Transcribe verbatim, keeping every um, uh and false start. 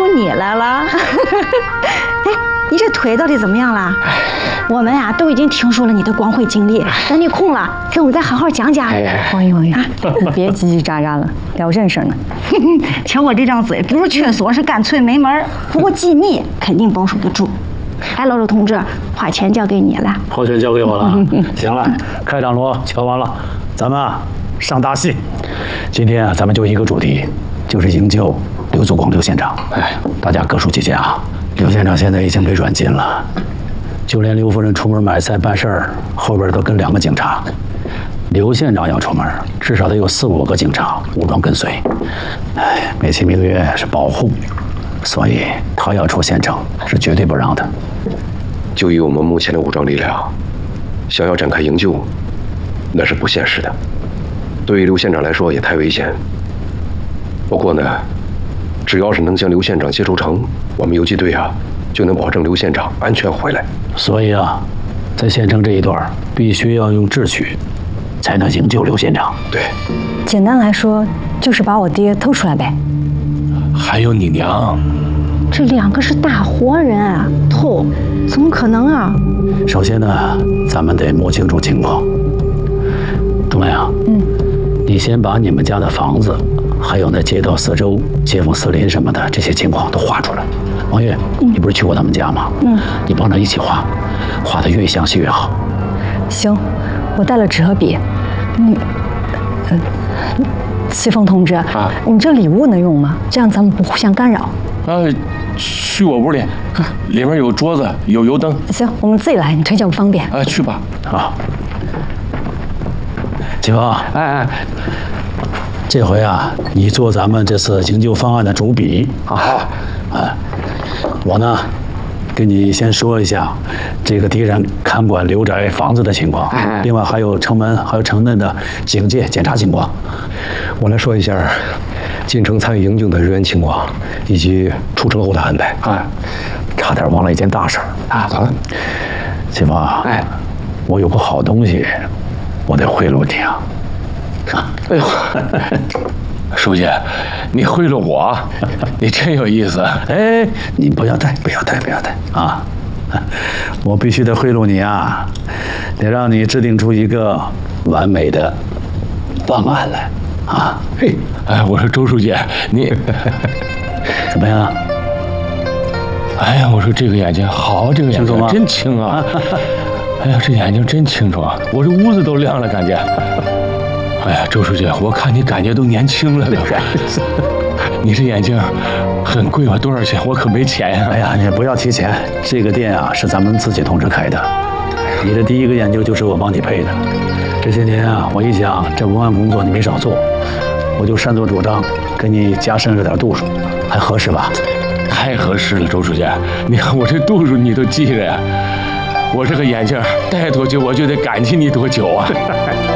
出你来了。哎，你这腿到底怎么样了？我们啊都已经听说了你的光辉经历，等你空了给我们再好好讲讲。 王爷王爷，你别叽叽喳喳了，聊正事呢。 瞧我这张嘴，不是缺锁是干脆没门。不过机密肯定保守得住。哎，老周同志，花钱交给你了。 花钱交给我了。行了，开场锣敲完了，咱们啊上大戏。今天啊，咱们就一个主题，就是营救刘祖光刘县长。哎，大家各抒己见啊。刘县长现在已经被软禁了，就连刘夫人出门买菜办事儿，后边都跟两个警察。刘县长要出门，至少得有四五个警察武装跟随。哎，美其名曰是保护，所以他要出县城是绝对不让的。 就以我们目前的武装力量，想要展开营救，那是不现实的。对于刘县长来说也太危险。不过呢，只要是能将刘县长接收成，我们游击队啊就能保证刘县长安全回来。 所以啊，在县城这一段必须要用智取，才能营救刘县长。 对， 简单来说就是把我爹偷出来呗。 还有你娘， 这两个是大活人啊，偷怎么可能啊？ 首先呢，咱们得摸清楚情况。钟兰啊，嗯，你先把你们家的房子，还有那街道四周、街坊四邻什么的这些情况都画出来。王月，你不是去过他们家吗？嗯，你帮着一起画，画得越详细越好。 行，我带了纸和笔。你，嗯，齐峰同志，啊，你这礼物能用吗？这样咱们不互相干扰。 呃，去我屋里，里面有桌子，有油灯。 行，我们自己来，你腿脚不方便。 啊，去吧。 好。齐峰， 哎哎， 这回啊，你做咱们这次营救方案的主笔。 好。 哎，我呢，跟你先说一下这个敌人看管刘宅房子的情况，另外还有城门还有城内的警戒检查情况。 我来说一下进城参与营救的人员情况，以及出城后的安排。 哎，差点忘了一件大事啊！ 咋了？ 齐峰，哎，我有个好东西，我得贿赂你啊！ 哎呦，书记，你贿赂我，你真有意思。 哎，你不要带，不要带，不要带啊！我必须得贿赂你啊，得让你制定出一个完美的方案来啊！ 嘿，哎，我说周书记，你怎么样？ 哎呀，我说这个眼睛好，这个眼睛真清啊！哎呀，这眼睛真清楚啊！我这屋子都亮了，感觉。哎呀，周书记，我看你感觉都年轻了，都是。你这眼镜很贵吧？多少钱？我可没钱呀！ 哎呀，你不要提钱，这个店啊是咱们自己同志开的。你的第一个眼镜就是我帮你配的。这些年啊，我一想这文案工作你没少做，我就擅作主张给你加深了点度数，还合适吧？ 太合适了，周书记，你看我这度数你都记着呀。我这个眼镜戴多久，我就得感激你多久啊！